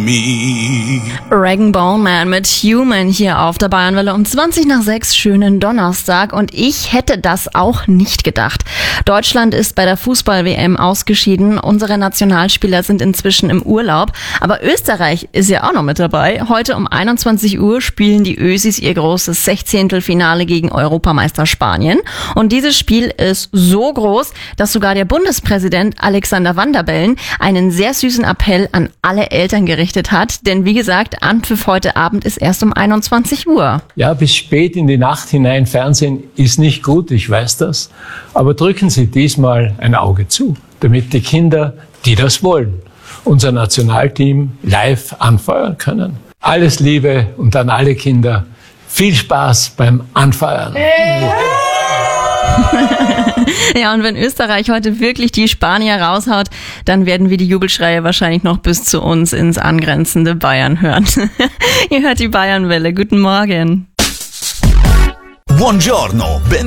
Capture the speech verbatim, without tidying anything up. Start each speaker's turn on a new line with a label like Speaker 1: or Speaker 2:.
Speaker 1: me.
Speaker 2: Rag Bone Man mit Human hier auf der Bayernwelle um zwanzig nach sechs, schönen Donnerstag. Und ich hätte das auch nicht gedacht. Deutschland ist bei der Fußball-W M ausgeschieden. Unsere Nationalspieler sind inzwischen im Urlaub. Aber Österreich ist ja auch noch mit dabei. Heute um einundzwanzig Uhr spielen die Ösis ihr großes Sechzehntelfinale gegen Europameister Spanien. Und dieses Spiel ist so groß, dass sogar der Bundespräsident Alexander Van der Bellen einen sehr süßen Appell an alle Eltern gerichtet hat. Denn wie gesagt, Anpfiff heute Abend ist erst um einundzwanzig Uhr.
Speaker 3: Ja, bis spät in die Nacht hinein Fernsehen ist nicht gut, ich weiß das. Aber drücken Sie diesmal ein Auge zu, damit die Kinder, die das wollen, unser Nationalteam live anfeuern können. Alles Liebe und an alle Kinder. Viel Spaß beim Anfeuern.
Speaker 2: Ja, und wenn Österreich heute wirklich die Spanier raushaut, dann werden wir die Jubelschreie wahrscheinlich noch bis zu uns ins angrenzende Bayern hören. Ihr hört die Bayernwelle. Guten Morgen.
Speaker 1: Buongiorno, ben